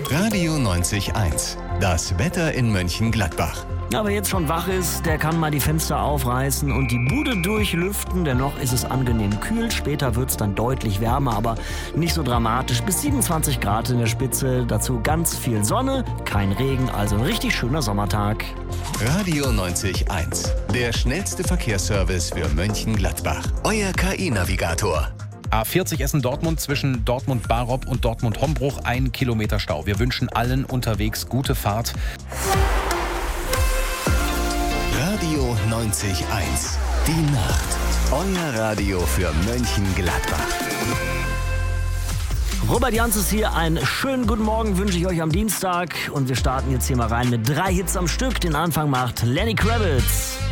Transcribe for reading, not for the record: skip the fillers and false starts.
Radio 90.1. Das Wetter in Mönchengladbach. Aber jetzt schon wach ist, der kann mal die Fenster aufreißen und die Bude durchlüften, denn noch ist es angenehm kühl. Später wird es dann deutlich wärmer, aber nicht so dramatisch. Bis 27 Grad in der Spitze, dazu ganz viel Sonne, kein Regen, also ein richtig schöner Sommertag. Radio 90.1. Der schnellste Verkehrsservice für Mönchengladbach. Euer KI-Navigator. A40 Essen-Dortmund zwischen Dortmund-Barob und Dortmund-Hombruch 1 Kilometer Stau. Wir wünschen allen unterwegs gute Fahrt. Radio 90.1. Die Nacht. Euer Radio für Mönchengladbach. Robert Jans ist hier. Einen schönen guten Morgen wünsche ich euch am Dienstag. Und wir starten jetzt hier mal rein mit 3 Hits am Stück. Den Anfang macht Lenny Kravitz.